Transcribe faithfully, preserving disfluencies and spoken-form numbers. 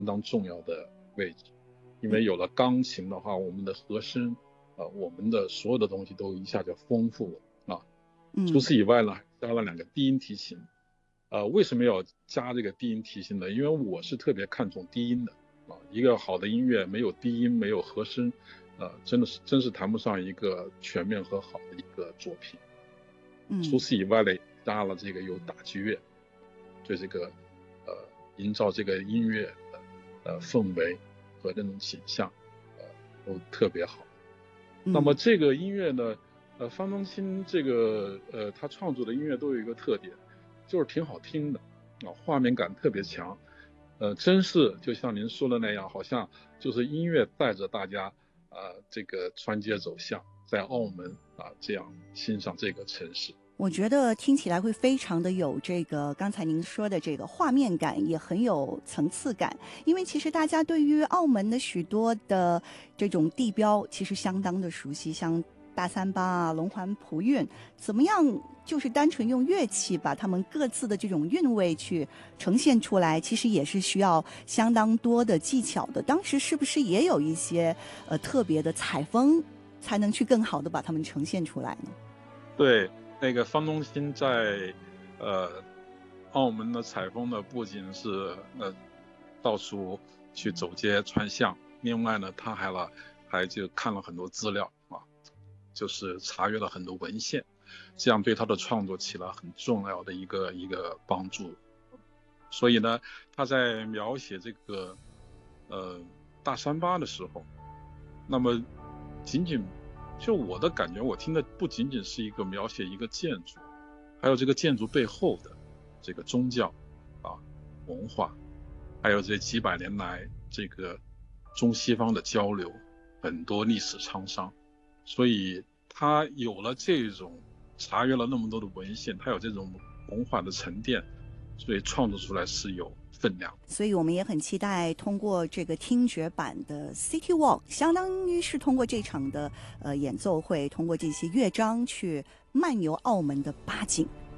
当重要的位置，因为有了钢琴的话，我们的和声，呃，我们的所有的东西都一下就丰富了啊。除嗯此以外呢，还加了两个低音提琴。呃，为什么要加这个低音提琴呢？因为我是特别看重低音的啊。一个好的音乐没有低音，没有和声，呃，真的是真是谈不上一个全面和好的一个作品。除嗯此以外呢，加了这个有打击乐，对这个呃营造这个音乐的呃氛围和这种景象，呃都特别好。那么嗯这个音乐呢，呃，方中信这个呃他创作的音乐都有一个特点，就是挺好听的啊，画面感特别强。呃，真是就像您说的那样，好像就是音乐带着大家啊、呃这个穿街走巷，在澳门啊这样欣赏这个城市。 我觉得听起来会非常的有这个刚才您说的这个画面感，也很有层次感。因为其实大家对于澳门的许多的这种地标，其实相当的熟悉，像大三巴啊、龙环普韵，怎么样就是单纯用乐器把他们各自的这种韵味去呈现出来，其实也是需要相当多的技巧的。当时是不是也有一些呃特别的采风，才能去更好的把它们呈现出来呢？ 对，那个方中信在呃澳门的采风呢，不仅是呃到处去走街串巷，另外呢，他还了还就看了很多资料啊，就是查阅了很多文献，这样对他的创作起了很重要的一个一个帮助。所以呢，他在描写这个呃大三巴的时候，那么仅仅就我的感觉，我听的不仅仅是一个描写一个建筑，还有这个建筑背后的这个宗教啊文化，还有这几百年来这个中西方的交流，很多历史沧桑。所以他有了这种查阅了那么多的文献，他有这种文化的沉淀，所以创作出来是有分量。 所以我们也很期待通过这个听觉版的 City Walk，相当于是通过这场的呃演奏会，通过这些乐章去漫游澳门的八景。